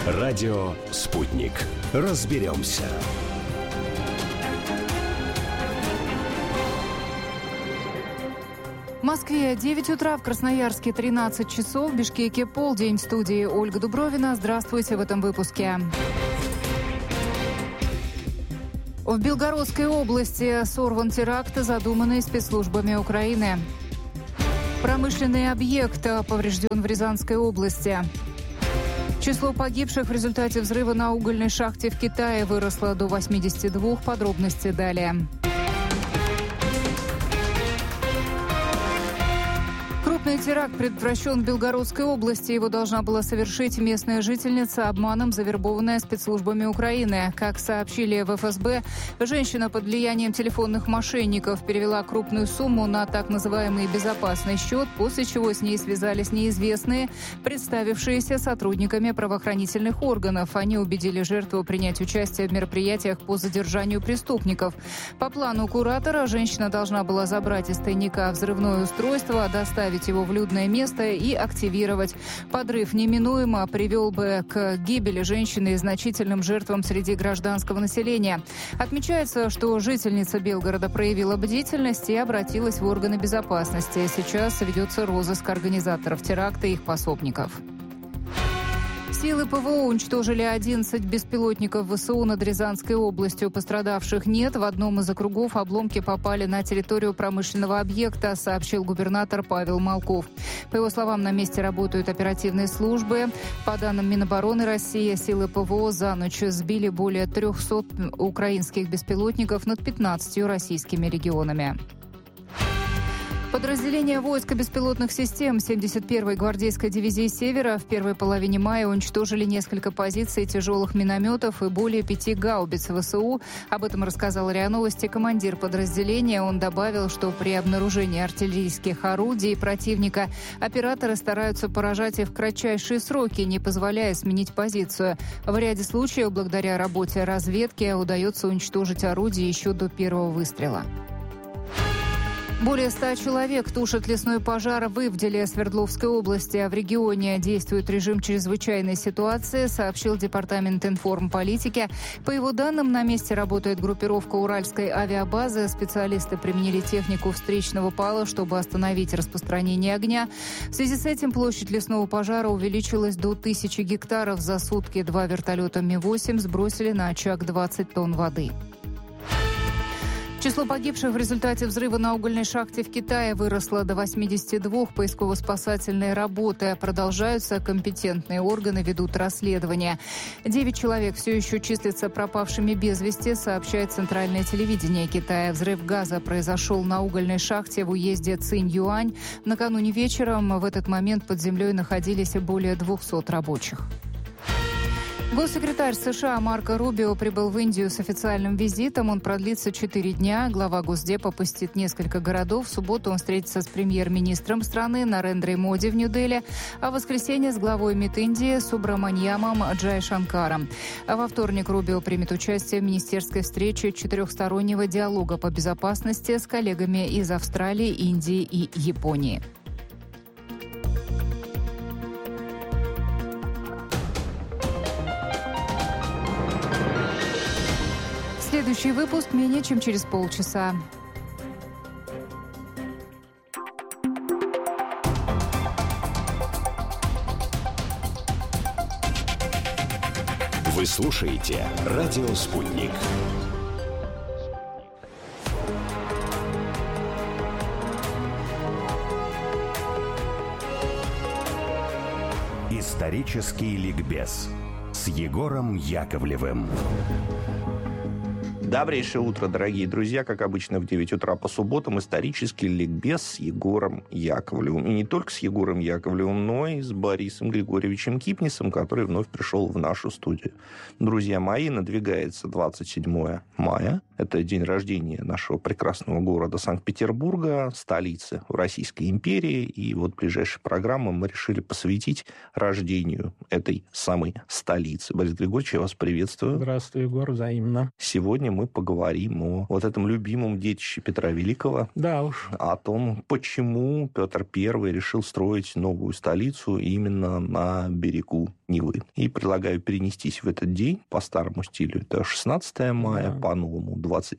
Радио «Спутник». Разберемся. В Москве 9 утра, в Красноярске 13 часов, в Бишкеке полдень. В студии Ольга Дубровина. Здравствуйте в этом выпуске. В Белгородской области сорван теракт, задуманный спецслужбами Украины. Промышленный объект поврежден в Рязанской области. Число погибших в результате взрыва на угольной шахте в Китае выросло до 82. Подробности далее. Крупный теракт предотвращен в Белгородской области. Его должна была совершить местная жительница, обманом завербованная спецслужбами Украины. Как сообщили в ФСБ, женщина под влиянием телефонных мошенников перевела крупную сумму на так называемый безопасный счет, после чего с ней связались неизвестные, представившиеся сотрудниками правоохранительных органов. Они убедили жертву принять участие в мероприятиях по задержанию преступников. По плану куратора женщина должна была забрать из тайника взрывное устройство, доставить его в людное место и активировать. Подрыв неминуемо привел бы к гибели женщины и значительным жертвам среди гражданского населения. Отмечается, что жительница Белгорода проявила бдительность и обратилась в органы безопасности. Сейчас ведется розыск организаторов теракта и их пособников. Силы ПВО уничтожили 11 беспилотников ВСУ над Рязанской областью. Пострадавших нет. В одном из округов обломки попали на территорию промышленного объекта, сообщил губернатор Павел Малков. По его словам, на месте работают оперативные службы. По данным Минобороны России, силы ПВО за ночь сбили более 300 украинских беспилотников над 15 российскими регионами. Подразделения войск беспилотных систем 71-й гвардейской дивизии «Севера» в первой половине мая уничтожили несколько позиций тяжелых минометов и более 5 гаубиц ВСУ. Об этом рассказал РИА Новости командир подразделения. Он добавил, что при обнаружении артиллерийских орудий противника операторы стараются поражать и в кратчайшие сроки, не позволяя сменить позицию. В ряде случаев, благодаря работе разведки, удается уничтожить орудие еще до первого выстрела. Более 100 человек тушат лесной пожар в Ивделе Свердловской области. В регионе действует режим чрезвычайной ситуации, сообщил Департамент информполитики. По его данным, на месте работает группировка Уральской авиабазы. Специалисты применили технику встречного пала, чтобы остановить распространение огня. В связи с этим площадь лесного пожара увеличилась до 1000 гектаров. За сутки 2 вертолета Ми-8 сбросили на очаг 20 тонн воды. Число погибших в результате взрыва на угольной шахте в Китае выросло до 82. Поисково-спасательные работы продолжаются, компетентные органы ведут расследование. 9 человек все еще числятся пропавшими без вести, сообщает центральное телевидение Китая. Взрыв газа произошел на угольной шахте в уезде Цинь-Юань. Накануне вечером в этот момент под землей находились более 200 рабочих. Госсекретарь США Марко Рубио прибыл в Индию с официальным визитом. Он продлится 4 дня. Глава Госдепа посетит несколько городов. В субботу он встретится с премьер-министром страны Нарендрой Моди в Нью-Дели, а в воскресенье с главой МИД Индии Субраманьямом Джайшанкаром. А во вторник Рубио примет участие в министерской встрече 4-стороннего диалога по безопасности с коллегами из Австралии, Индии и Японии. Следующий выпуск менее чем через полчаса. Вы слушаете «Радио Спутник». Исторический ликбез с Егором Яковлевым. Добрейшее утро, дорогие друзья. Как обычно, в 9 утра по субботам исторический ликбез с Егором Яковлевым. И не только с Егором Яковлевым, но и с Борисом Григорьевичем Кипнисом, который вновь пришел в нашу студию. Друзья мои, надвигается 27 мая. Это день рождения нашего прекрасного города Санкт-Петербурга, столицы Российской империи. И вот ближайшей программы мы решили посвятить рождению этой самой столицы. Борис Григорьевич, я вас приветствую. Здравствуй, Егор, взаимно. Сегодня мы поговорим о вот этом любимом детище Петра Великого. Да уж. О том, почему Петр I решил строить новую столицу именно на берегу Невы. И предлагаю перенестись в этот день по старому стилю. Это 16 мая, по-новому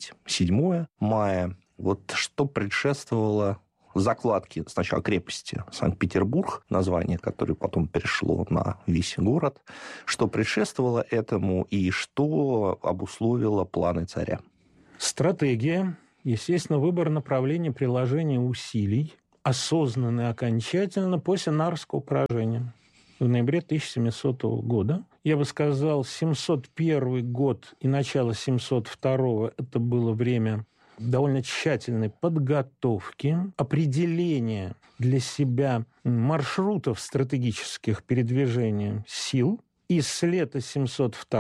27 мая. Вот что предшествовало закладке сначала крепости Санкт-Петербург, название, которое потом перешло на весь город, что предшествовало этому и что обусловило планы царя? Стратегия, естественно, выбор направления приложения усилий, осознанный окончательно после Нарвского поражения в ноябре 1700 года. Я бы сказал, 701 год и начало 702 это было время довольно тщательной подготовки, определения для себя маршрутов стратегических передвижения сил. И с лета 702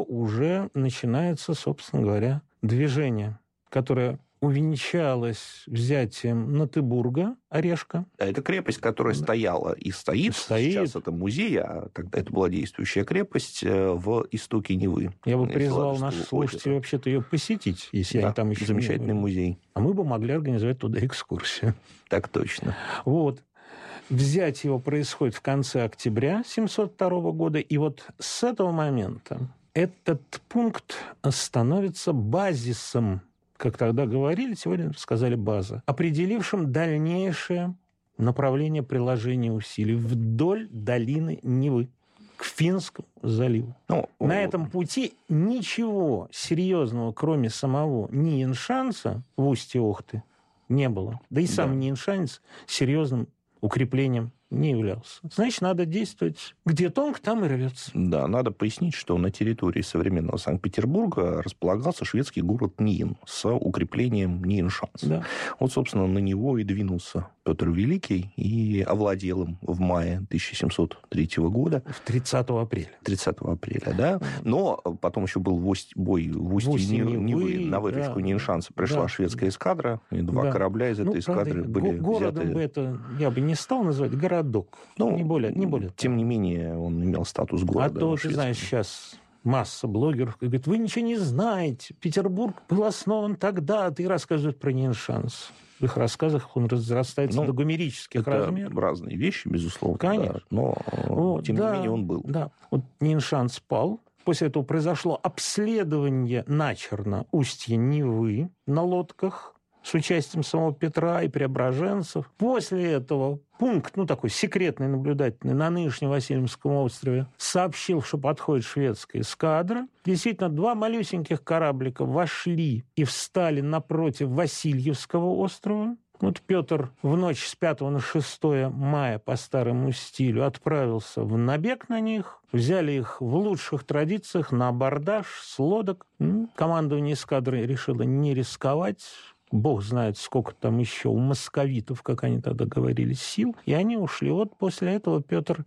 уже начинается, собственно говоря, движение, которое увенчалось взятием Натыбурга, Орешка. Это крепость, которая стояла и стоит. Сейчас это музей, а тогда это была действующая крепость в истоке Невы. Я бы призвал наших слушателей вообще-то ее посетить, если они там еще замечательный музей. А мы бы могли организовать туда экскурсию. Так точно. Вот. Взять его происходит в конце октября 702 года, и вот с этого момента этот пункт становится базисом, как тогда говорили, сегодня сказали база, определившим дальнейшее направление приложения усилий вдоль долины Невы к Финскому заливу. На этом пути ничего серьезного, кроме самого Ниеншанса в устье Охты, не было. Да и сам Ниеншанец серьезным укреплением не являлся. Значит, надо действовать где тонко, там и рвется. Да, надо пояснить, что на территории современного Санкт-Петербурга располагался шведский город Ниен с укреплением Ниеншанс. Да. Вот, собственно, на него и двинулся Петр Великий и овладел им в мае 1703 года. В 30 апреля. 30 апреля, да. Но потом еще был бой в устье Невы. На выручку Ниеншанса пришла шведская эскадра, и два корабля из этой эскадры были городом взяты. Бы это я бы не стал называть, городок. Не более. Тем не менее, он имел статус города. А то, ты знаешь, сейчас масса блогеров говорит, вы ничего не знаете, Петербург был основан тогда, и рассказывают про Ниеншанс. В их рассказах он разрастается до гомерических размеров. Это разные вещи, безусловно. Конечно. Да, но, тем не менее, он был. Да. Вот Ниеншанс пал. После этого произошло обследование начерно устья Невы на лодках с участием самого Петра и преображенцев. После этого пункт, такой секретный, наблюдательный, на нынешнем Васильевском острове сообщил, что подходит шведская эскадра. Действительно, два малюсеньких кораблика вошли и встали напротив Васильевского острова. Вот Петр в ночь с 5 на 6 мая по старому стилю отправился в набег на них. Взяли их в лучших традициях на абордаж с лодок. Командование эскадры решило не рисковать. Бог знает, сколько там еще у московитов, как они тогда говорили, сил. И они ушли. Вот после этого Петр,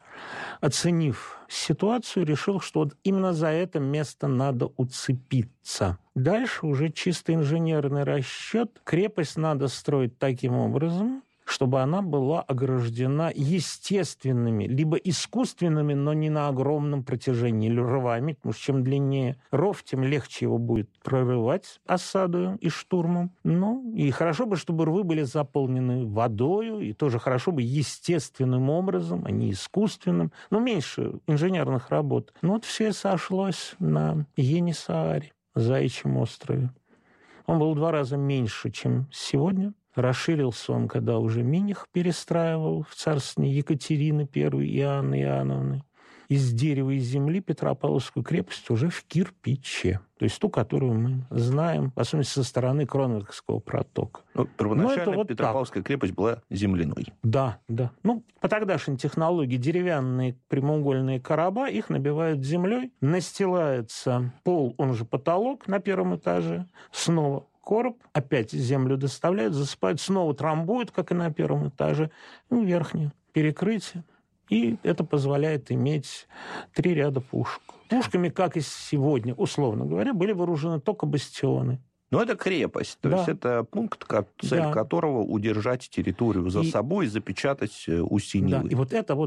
оценив ситуацию, решил, что вот именно за это место надо уцепиться. Дальше уже чисто инженерный расчет. Крепость надо строить таким образом, чтобы она была ограждена естественными, либо искусственными, но не на огромном протяжении, или рвами, потому что чем длиннее ров, тем легче его будет прорывать осадою и штурмом. И хорошо бы, чтобы рвы были заполнены водою, и тоже хорошо бы естественным образом, а не искусственным, меньше инженерных работ. Вот все сошлось на Енисааре, Заячьем острове. Он был в 2 раза меньше, чем сегодня. Расширился он, когда уже Миних перестраивал в царстве Екатерины I и Анны Иоанновны. Из дерева и земли Петропавловскую крепость уже в кирпиче. То есть ту, которую мы знаем, в особенности со стороны Кронверкского протока. Первоначально Петропавловская крепость была земляной. Да. По тогдашней технологии деревянные прямоугольные короба, их набивают землей, настилается пол, он же потолок на 1 этаже, снова короб, опять землю доставляют, засыпают, снова трамбуют, как и на 1 этаже, верхнее перекрытие. И это позволяет иметь 3 ряда пушек. Пушками, как и сегодня, условно говоря, были вооружены только бастионы. Это крепость, то есть это пункт, цель которого удержать территорию за собой, запечатать устье Невы. Да, и вот это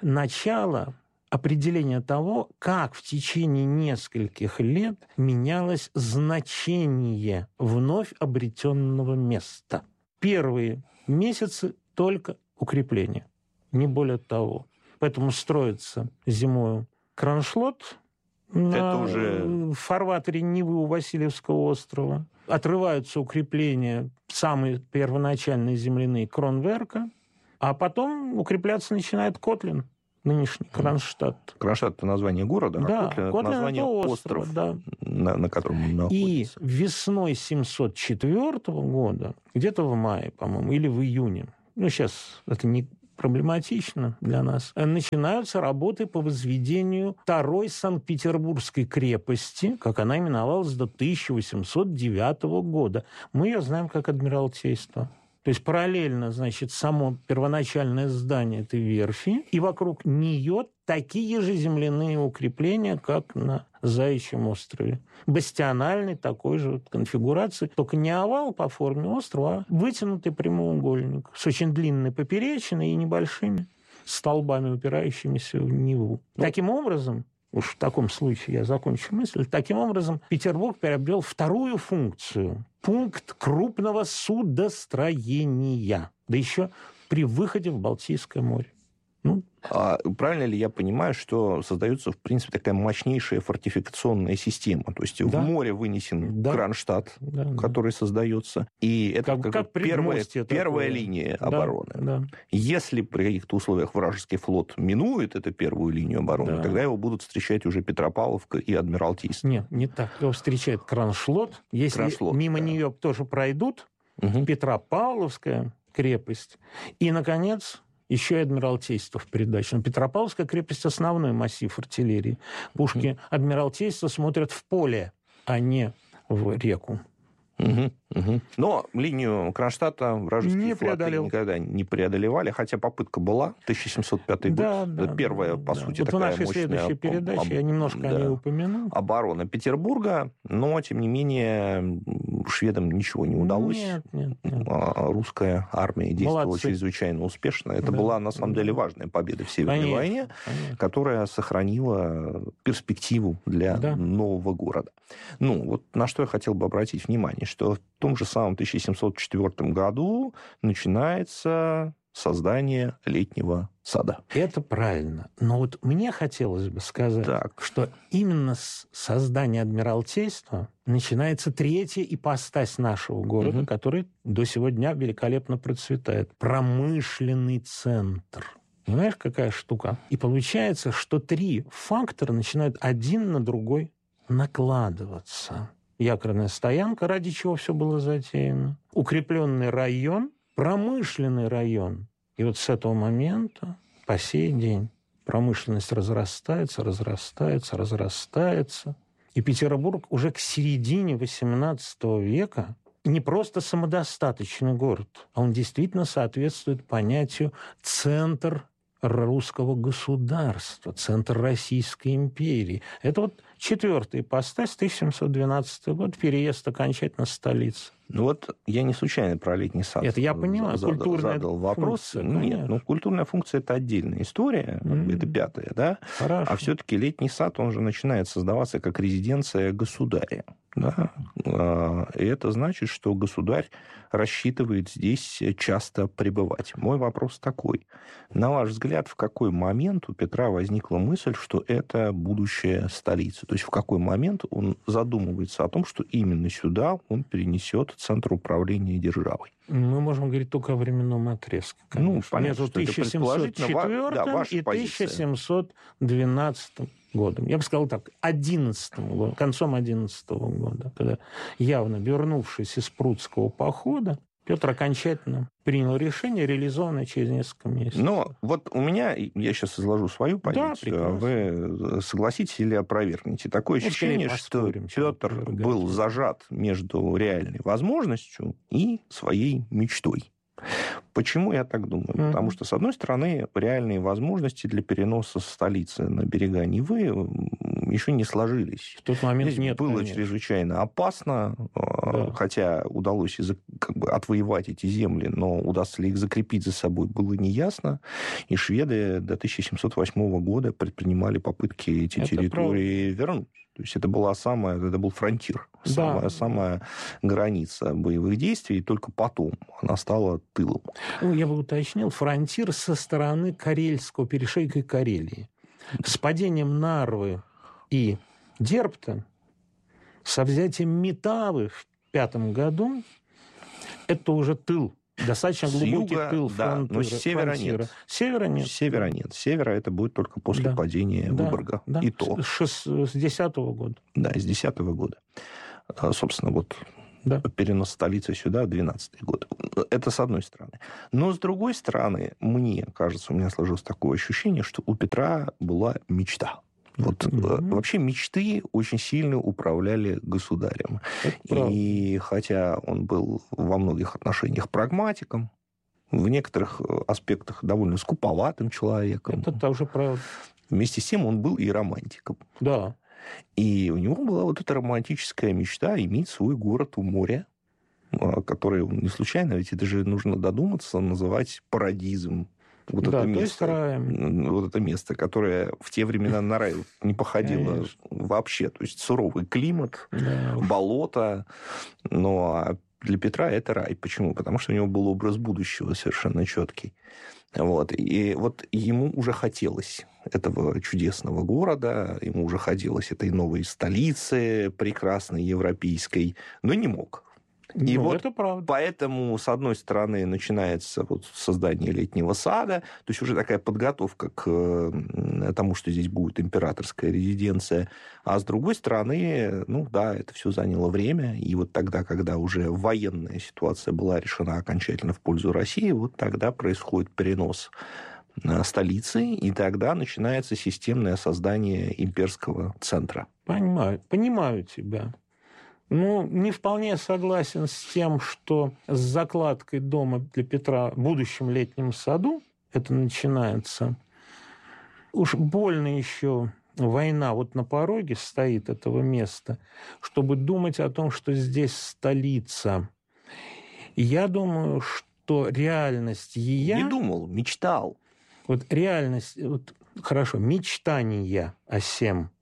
начало определение того, как в течение нескольких лет менялось значение вновь обретенного места. Первые месяцы только укрепление, не более того. Поэтому строится зимою Кроншлот в фарватере Невы у Васильевского острова. Отрываются укрепления, самые первоначальные земляные Кронверка, а потом укрепляться начинает Котлин, нынешний Кронштадт. Кронштадт – это название города, да, а Котлин – это Котлин название острова, да. на котором он находится. И весной 704 года, где-то в мае, по-моему, или в июне, сейчас это не проблематично для нас, начинаются работы по возведению второй Санкт-Петербургской крепости, как она именовалась до 1809 года. Мы ее знаем как Адмиралтейство. То есть параллельно, значит, само первоначальное здание этой верфи, и вокруг нее такие же земляные укрепления, как на Заячьем острове. Бастиональной такой же конфигурации, только не овал по форме острова, а вытянутый прямоугольник с очень длинной поперечиной и небольшими столбами, упирающимися в Неву. Таким образом, уж в таком случае я закончу мысль, таким образом Петербург приобрел вторую функцию – пункт крупного судостроения, да еще при выходе в Балтийское море. Правильно ли я понимаю, что создается, в принципе, такая мощнейшая фортификационная система? То есть в море вынесен Кронштадт, который создается, и это как первая линия обороны. Да. Если при каких-то условиях вражеский флот минует эту первую линию обороны, тогда его будут встречать уже Петропавловка и Адмиралтейство. Нет, не так. Его встречает Кроншлот. Если мимо нее тоже пройдут, Петропавловская крепость. И, наконец, еще и Адмиралтейство в придачу. Но Петропавловская крепость – основной массив артиллерии. Пушки Адмиралтейства смотрят в поле, а не в реку. Но линию Кронштадта вражеские флоты никогда не преодолевали, хотя попытка была. 1705 год. Первая, по сути, такая мощная... В нашей следующей передаче я немножко о ней упомянул. Оборона Петербурга, но, тем не менее, шведам ничего не удалось. Нет. Русская армия действовала чрезвычайно успешно. Это была, на самом деле, важная победа в Северной войне, которая сохранила перспективу для нового города. Вот на что я хотел бы обратить внимание, что в том же самом 1704 году начинается создание летнего сада. Это правильно. Но вот мне хотелось бы сказать, что именно с создания Адмиралтейства начинается третья ипостась нашего города, который до сего дня великолепно процветает. Промышленный центр. Понимаешь, какая штука? И получается, что три фактора начинают один на другой накладываться. Якорная стоянка, ради чего все было затеяно. Укрепленный район, промышленный район. И вот с этого момента по сей день промышленность разрастается. И Петербург уже к середине XVIII века не просто самодостаточный город, а он действительно соответствует понятию «центр русского государства», центр Российской империи. Это вот четвертая ипостась, 1712 год, переезд окончательно в столицу. Я не случайно про летний сад это я понимаю, задал вопрос. Функция, нет, культурная функция – это отдельная история, это пятая, да? Хорошо. А все-таки летний сад, он же начинает создаваться как резиденция государя. Да? И это значит, что государь рассчитывает здесь часто пребывать. Мой вопрос такой. На ваш взгляд, в какой момент у Петра возникла мысль, что это будущая столица? То есть в какой момент он задумывается о том, что именно сюда он перенесет центр управления державой? Мы можем говорить только о временном отрезке. Конечно. Понятно, между 1704 и 1712 годом. Я бы сказал так, 11 годом, концом 11 года, когда, явно вернувшись из Прудского похода, Петр окончательно принял решение, реализованное через несколько месяцев. Но вот у меня, я сейчас изложу свою позицию, а вы согласитесь или опровергнете. Такое ощущение, что Петр был зажат между реальной возможностью и своей мечтой. Почему я так думаю? Потому что, с одной стороны, реальные возможности для переноса столицы на берега Невы еще не сложились. В тот момент здесь было чрезвычайно опасно, хотя удалось отвоевать эти земли, но удастся ли их закрепить за собой, было неясно. И шведы до 1708 года предпринимали попытки эти территории вернуть. То есть это был фронтир, самая граница боевых действий, и только потом она стала тылом. Я бы уточнил, фронтир со стороны Карельского перешейка Карелии. С падением Нарвы и Дербта, со взятием Метавы в 5 году, это уже тыл, достаточно глубокий тыл фронтира. Но с севера нет. Севера нет. Севера нет. Севера это будет только после падения Выборга. Да. И то. С 10 года. Да, с 10 года. Собственно, вот перенос столицы сюда 12-й год. Это с одной стороны. Но с другой стороны, мне кажется, у меня сложилось такое ощущение, что у Петра была мечта. Вот вообще мечты очень сильно управляли государем. И хотя он был во многих отношениях прагматиком, в некоторых аспектах довольно скуповатым человеком. Это тоже правда. Вместе с тем он был и романтиком. Да. И у него была вот эта романтическая мечта иметь свой город у моря, который не случайно, ведь это же нужно додуматься, называть Парадизм. Вот это место, вот это место, которое в те времена на рай не походило вообще. То есть суровый климат, болото. Но для Петра это рай. Почему? Потому что у него был образ будущего совершенно четкий. Вот. И вот ему уже хотелось этого чудесного города, ему уже хотелось этой новой столицы прекрасной европейской, но не мог. И вот это правда. Поэтому, с одной стороны, начинается вот создание летнего сада, то есть уже такая подготовка к тому, что здесь будет императорская резиденция, а с другой стороны, это все заняло время, и вот тогда, когда уже военная ситуация была решена окончательно в пользу России, вот тогда происходит перенос столицы, и тогда начинается системное создание имперского центра. Понимаю тебя. Не вполне согласен с тем, что с закладкой дома для Петра в будущем летнем саду это начинается. Уж больно еще война вот на пороге стоит этого места, чтобы думать о том, что здесь столица. Я думаю, что реальность Не думал, мечтал. Вот реальность, мечтания о сем,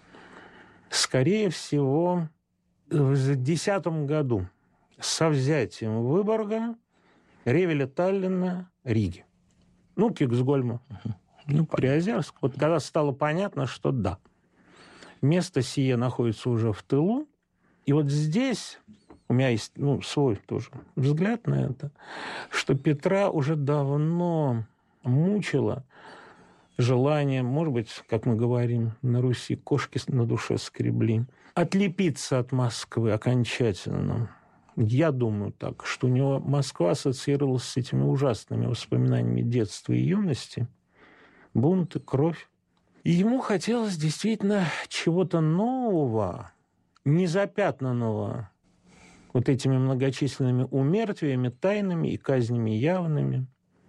скорее всего, в 2010 году со взятием Выборга, Ревеля, Таллина, Риги. Киксгольма, Приозерск. Вот когда стало понятно, что да, место сие находится уже в тылу. И вот здесь у меня есть свой тоже взгляд на это, что Петра уже давно мучило желание, может быть, как мы говорим на Руси, кошки на душе скребли, отлепиться от Москвы окончательно. Я думаю так, что у него Москва ассоциировалась с этими ужасными воспоминаниями детства и юности, бунты, кровь. И ему хотелось действительно чего-то нового, незапятнанного вот этими многочисленными умертвиями, тайными и казнями явными,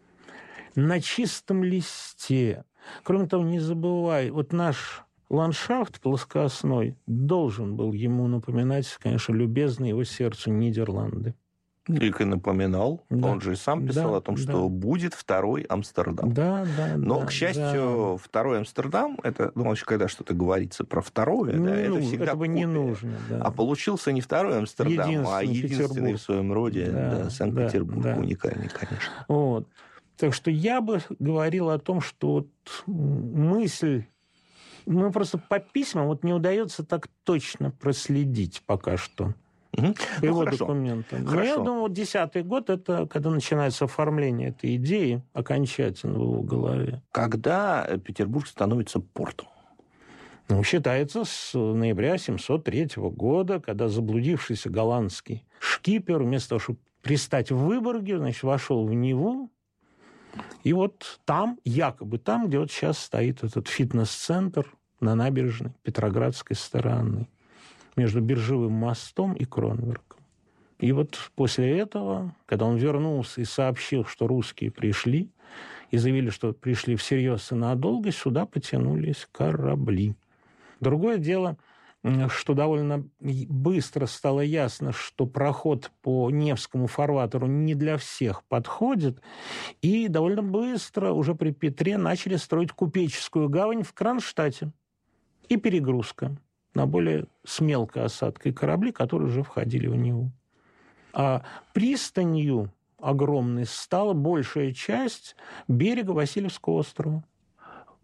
на чистом листе. Кроме того, не забывай, вот наш ландшафт плоскостной должен был ему напоминать, конечно, любезные его сердцу Нидерланды. И напоминал. Да. Он же сам писал о том, что будет второй Амстердам. Но, к счастью, второй Амстердам, это, вообще, когда что-то говорится про второе, это всегда этого не нужно. Да. А получился не второй Амстердам, а единственный в своем роде Санкт-Петербург. Уникальный, конечно. Вот. Так что я бы говорил о том, что мысль... Мы просто по письмам не удается так точно проследить пока что по его документам. Но я думаю, 2010 год, это когда начинается оформление этой идеи окончательно в его голове. Когда Петербург становится портом? Считается с ноября 703 года, когда заблудившийся голландский шкипер, вместо того, чтобы пристать в Выборге, вошел в Неву. И вот там, якобы там, где вот сейчас стоит этот фитнес-центр на набережной Петроградской стороны, между Биржевым мостом и Кронверком. И вот после этого, когда он вернулся и сообщил, что русские пришли, и заявили, что пришли всерьез и надолго, сюда потянулись корабли. Другое дело, что довольно быстро стало ясно, что проход по Невскому фарватеру не для всех подходит, и довольно быстро уже при Петре начали строить купеческую гавань в Кронштадте и перегрузка на более с мелкой осадкой корабли, которые уже входили в Неву. А пристанью огромной стала большая часть берега Васильевского острова.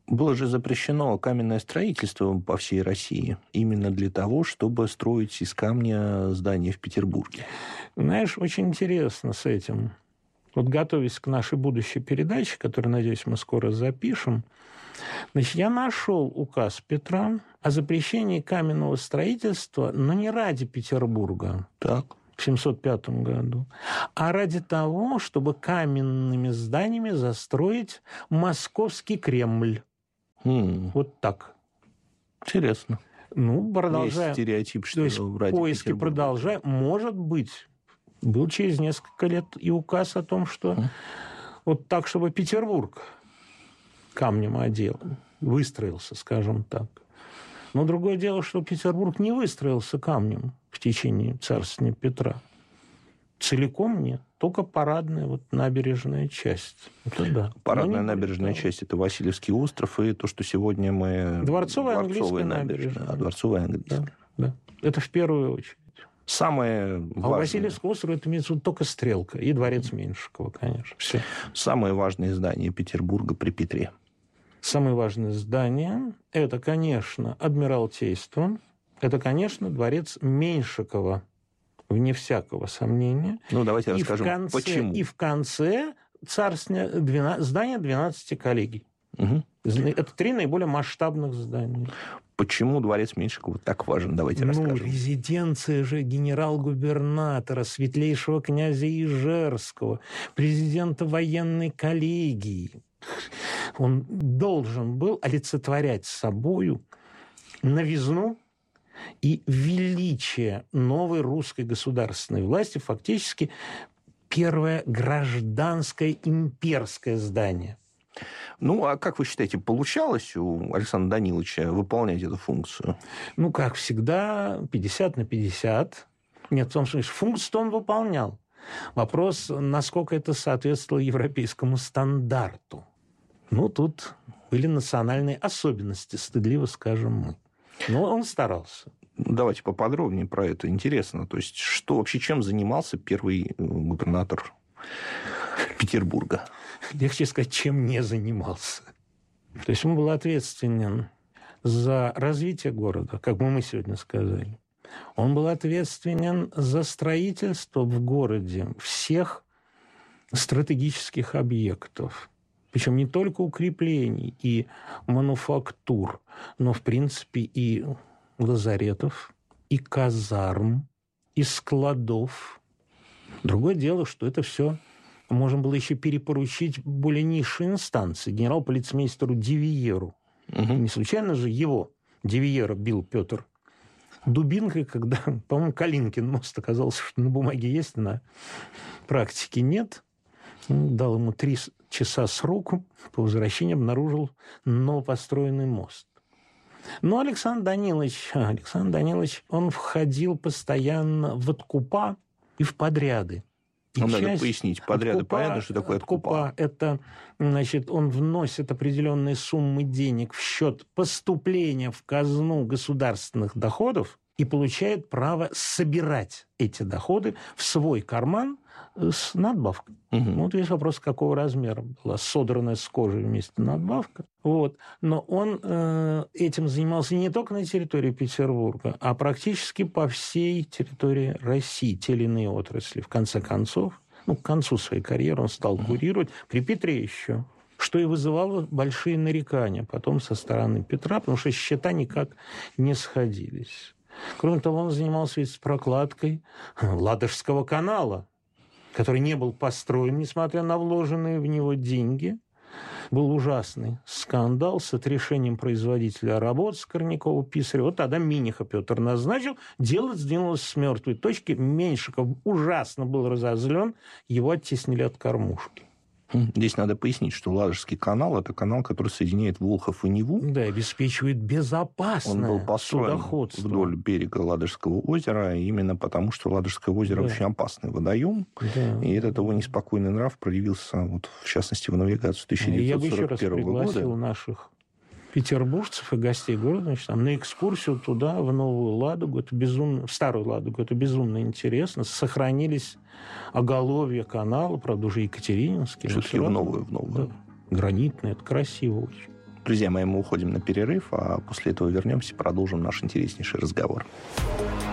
Было же запрещено каменное строительство по всей России именно для того, чтобы строить из камня здания в Петербурге. Знаешь, очень интересно с этим. Вот готовясь к нашей будущей передаче, которую, надеюсь, мы скоро запишем, значит, я нашел указ Петра о запрещении каменного строительства, но не ради Петербурга. Так. В 705 году, а ради того, чтобы каменными зданиями застроить московский Кремль. Вот так. Интересно. Ну, продолжаем. Есть стереотип, что то есть ради поиски Петербурга. продолжаем. Может быть, был через несколько лет и указ о том, что вот так, чтобы Петербург камнем одел, выстроился, скажем так. Но другое дело, что Петербург не выстроился камнем в течение царствования Петра. Целиком нет. Только парадная вот набережная часть. Это да. Парадная набережная часть – это Васильевский остров, и то, что сегодня мы... Дворцовая английская набережная. Дворцовая английская. Да. Это в первую очередь. Самое важное... А у Васильевского острова это имеется в виду только Стрелка и дворец Меньшикова, конечно. Все. Самое важное здание Петербурга при Петре. Самое важное здание – это, конечно, Адмиралтейство, это, конечно, дворец Меньшикова, вне всякого сомнения. Ну, давайте расскажем, почему. И в конце здание 12 коллегий. Угу. Это 3 наиболее масштабных здания. Почему дворец Меньшикова так важен? Давайте расскажем. Резиденция же генерал-губернатора, светлейшего князя Ижерского, президента военной коллегии. Он должен был олицетворять собою новизну и величие новой русской государственной власти, фактически первое гражданское имперское здание. Ну, а как вы считаете, получалось у Александра Даниловича выполнять эту функцию? Ну, как всегда, 50/50. Нет, в том смысле, функцию он выполнял. Вопрос, насколько это соответствовало европейскому стандарту. Ну, тут были национальные особенности, стыдливо скажем мы. Но он старался. Давайте поподробнее про это. Интересно. То есть, что вообще, чем занимался первый губернатор Петербурга? Легче сказать, чем не занимался. То есть он был ответственен за развитие города, как бы мы сегодня сказали. Он был ответственен за строительство в городе всех стратегических объектов. Причем не только укреплений и мануфактур, но, в принципе, и лазаретов, и казарм, и складов. Другое дело, что это все можно было еще перепоручить более низшей инстанции, генерал-полицмейстеру Дивиеру. Угу. Не случайно же его, Дивиера, бил Петр дубинкой, когда, по-моему, Калинкин мост оказался, что на бумаге есть, на практике нет. Дал ему 3 часа сроку, по возвращении обнаружил новопостроенный мост. Но Александр Данилович, он входил постоянно в откупа и в подряды. Нам надо пояснить. Подряды, понятно, что такое откупа. Это, значит, он вносит определенные суммы денег в счет поступления в казну государственных доходов и получает право собирать эти доходы в свой карман с надбавкой. Угу. Вот весь вопрос, какого размера была содранная с кожи вместе надбавка. Вот. Но он этим занимался не только на территории Петербурга, а практически по всей территории России, те или иные отрасли. В конце концов, к концу своей карьеры он стал курировать, при Петре еще, что и вызывало большие нарекания потом со стороны Петра, потому что счета никак не сходились. Кроме того, он занимался ведь прокладкой Ладожского канала, который не был построен, несмотря на вложенные в него деньги. Был ужасный скандал с отрешением производителя работ Скорнякова-Писарева. Вот тогда Миниха Петр назначил. Дело сдвинулось с мертвой точки. Меньшиков ужасно был разозлен. Его оттеснили от кормушки. Здесь надо пояснить, что Ладожский канал – это канал, который соединяет Волхов и Неву. Да, обеспечивает безопасное судоходство. Он был построен вдоль берега Ладожского озера, именно потому, что Ладожское озеро очень опасный водоем. Да. И этот его неспокойный нрав проявился, вот, в частности, в навигацию 1941 года. Я бы еще раз пригласил наших петербуржцев и гостей города, значит, на экскурсию туда, в Новую Ладогу, в Старую Ладогу. Это безумно интересно. Сохранились оголовья канала, правда, уже Екатерининские. Все-таки в Новую. Да. Гранитные, это красиво очень. Друзья мои, мы уходим на перерыв, а после этого вернемся и продолжим наш интереснейший разговор.